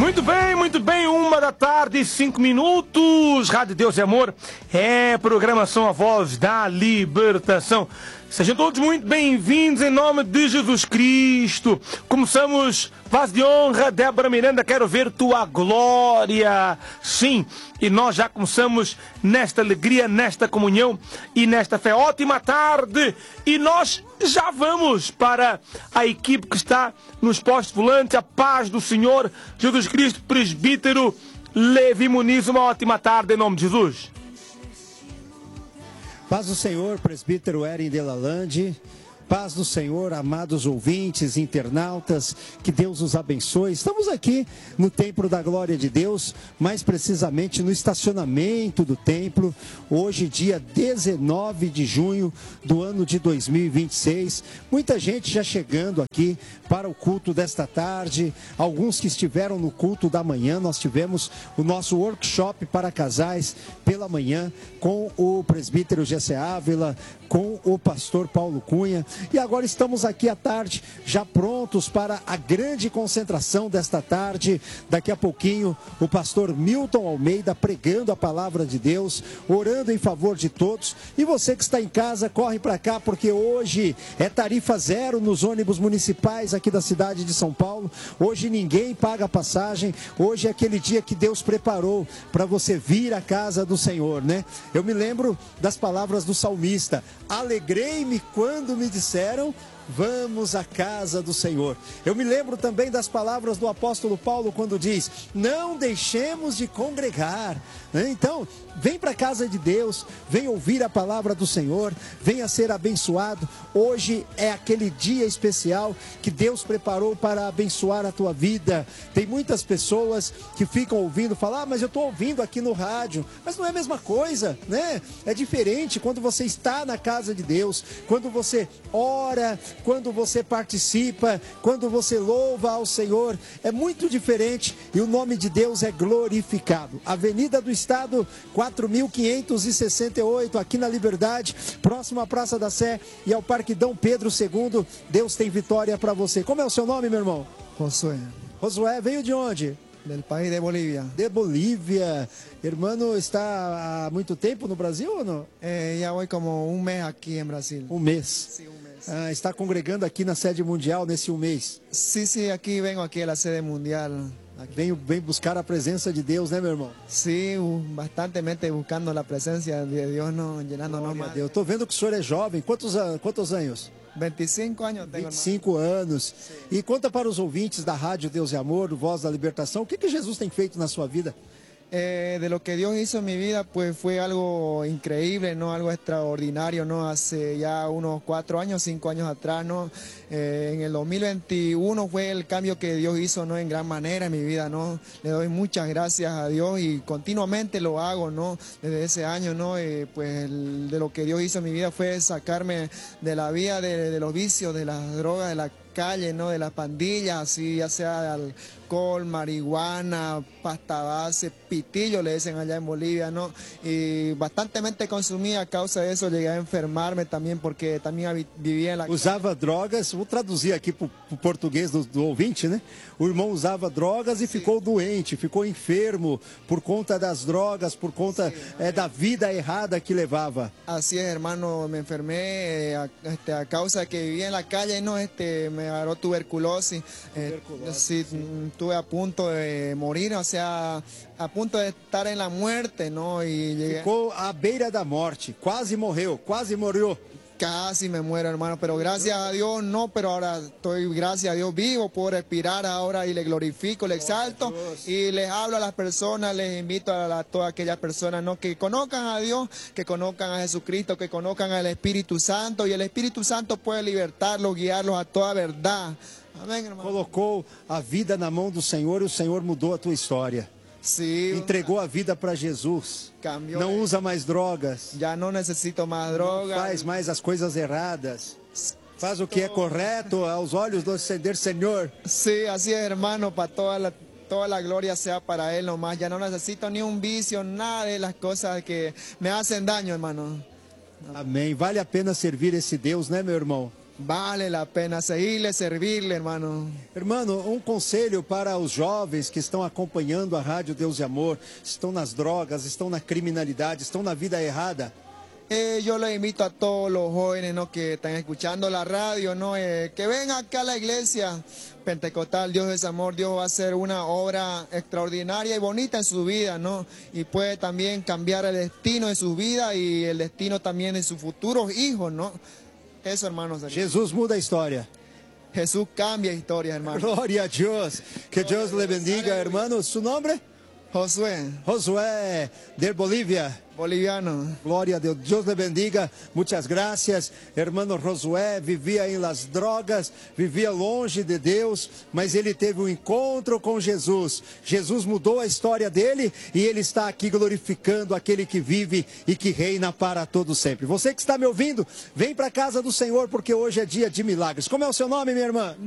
Muito bem, 1h, 5 minutos. Rádio Deus e Amor é programação A Voz da Libertação. Sejam todos muito bem-vindos em nome de Jesus Cristo. Começamos, paz de honra, Débora Miranda, quero ver tua glória. Sim, e nós já começamos nesta alegria, nesta comunhão e nesta fé. Ótima tarde, e nós já vamos para a equipe que está nos postos volantes. A paz do Senhor Jesus Cristo, presbítero Levi Muniz, uma ótima tarde em nome de Jesus. Paz do Senhor, presbítero Erin Delalande. Paz do Senhor, amados ouvintes, internautas, que Deus os abençoe. Estamos aqui no Templo da Glória de Deus, mais precisamente no estacionamento do templo, hoje dia 19 de junho do ano de 2026. Muita gente já chegando aqui para o culto desta tarde, alguns que estiveram no culto da manhã. Nós tivemos o nosso workshop para casais pela manhã com o presbítero Gessé Ávila, com o pastor Paulo Cunha. E agora estamos aqui à tarde, já prontos para a grande concentração desta tarde. Daqui a pouquinho, o pastor Milton Almeida pregando a palavra de Deus, orando em favor de todos. E você que está em casa, corre para cá, porque hoje é tarifa zero nos ônibus municipais aqui da cidade de São Paulo. Hoje ninguém paga passagem. Hoje é aquele dia que Deus preparou para você vir à casa do Senhor, né? Eu me lembro das palavras do salmista: alegrei-me quando me disseram, vamos à casa do Senhor. Eu me lembro também das palavras do apóstolo Paulo quando diz: não deixemos de congregar. Então, vem para a casa de Deus, vem ouvir a palavra do Senhor, venha ser abençoado. Hoje é aquele dia especial que Deus preparou para abençoar a tua vida. Tem muitas pessoas que ficam ouvindo, falar: mas eu estou ouvindo aqui no rádio. Mas não é a mesma coisa, né? É diferente quando você está na casa de Deus, quando você ora, quando você participa, quando você louva ao Senhor. É muito diferente e o nome de Deus é glorificado. Avenida do Estado 4568, aqui na Liberdade, próximo à Praça da Sé e ao Parque Dom Pedro II. Deus tem vitória para você. Como é o seu nome, meu irmão? Josué. Josué, veio de onde? Del país de Bolívia. De Bolívia. Irmão, está há muito tempo no Brasil ou não? Já vou como um mês aqui em Brasil. Um mês? Sim, um mês. Está congregando aqui na sede mundial nesse um mês? Sim, aqui venho aqui à sede mundial. Vem buscar a presença de Deus, né, meu irmão? Sim, bastantemente buscando a presença de Deus, llenando-nos mais. Eu estou vendo que o senhor é jovem. Quantos anos? 25 anos tenho. 25 anos. Sim. E conta para os ouvintes da Rádio Deus e Amor, Voz da Libertação, o que Jesus tem feito na sua vida? De lo que Dios hizo en mi vida, pues fue algo increíble, ¿no? Algo extraordinario, ¿no? Hace ya unos 4 años, 5 años atrás, ¿no? En el 2021 fue el cambio que Dios hizo, ¿no? En gran manera en mi vida, ¿no? Le doy muchas gracias a Dios y continuamente lo hago, ¿no? Desde ese año, ¿no? Pues de lo que Dios hizo en mi vida fue sacarme de la vida de los vicios, de las drogas, de la calle, ¿no? De las pandillas, así ya sea de alcohol, marihuana, pasta base, pitillo le dicen allá en Bolivia, ¿no? Y bastantemente consumí. A causa de eso llegué a enfermarme también, porque también vivia en la Usava drogas, vou traduzir aqui para o português do ouvinte, né? O irmão usava drogas e ficou doente, ficou enfermo por conta das drogas, por conta da vida errada que levava. Así es, hermano, me enfermé a causa que vivía en la calle, ¿no? Me agarró tuberculosis. Sí, estuve a punto de morir, o sea, a punto de estar en la muerte, ¿no? Y llegué... Ficou à beira da morte, quase morreu, quase morreu. Casi me muero, hermano, pero gracias a Dios no, pero ahora estoy, gracias a Dios, vivo, puedo respirar ahora y le glorifico, le exalto y les hablo a las personas, les invito a todas aquellas personas, ¿no? Que conozcan a Dios, que conozcan a Jesucristo, que conozcan al Espíritu Santo, y el Espíritu Santo puede libertarlos, guiarlos a toda verdad. Amém, hermano. Colocou a vida na mão do Senhor e o Senhor mudou a tua história. Sim. Entregou a vida para Jesus. Cambiou. Não usa mais drogas. Já não necessito mais drogas. Não faz mais as coisas erradas. Faz o que é correto aos olhos do Senhor. Sí, así es, hermano, para toda la gloria sea para Él nomás. Ya no necesito ni un vicio, nada de las cosas que me hacen daño, hermano. Amém. Vale a pena servir esse Deus, né, meu irmão? vale la pena seguirle, servirle, hermano. Hermano, um conselho para os jovens que estão acompanhando a Rádio Deus e Amor, estão nas drogas, estão na criminalidade, estão na vida errada. Yo les invito a todos los jóvenes, ¿no?, que están escuchando la radio, ¿no?, que vengan acá a la iglesia Pentecostal. Dios es amor. Dios va a hacer una obra extraordinaria y bonita en su vida, ¿no? Y puede también cambiar el destino de su vida y el destino también de sus futuros hijos, ¿no? Eso, hermanos. Jesus muda a história. Jesús cambia historias, hermano. Glória a Deus. Que Deus le bendiga, hermano. Su nombre? Josué, de Bolívia. boliviano. Glória a Deus. Deus le bendiga. Muitas graças. Hermano Josué vivia em las drogas, vivia longe de Deus, mas ele teve um encontro com Jesus. Jesus mudou a história dele e ele está aqui glorificando aquele que vive e que reina para todo sempre. Você que está me ouvindo, vem para a casa do Senhor porque hoje é dia de milagres. Como é o seu nome, minha irmã?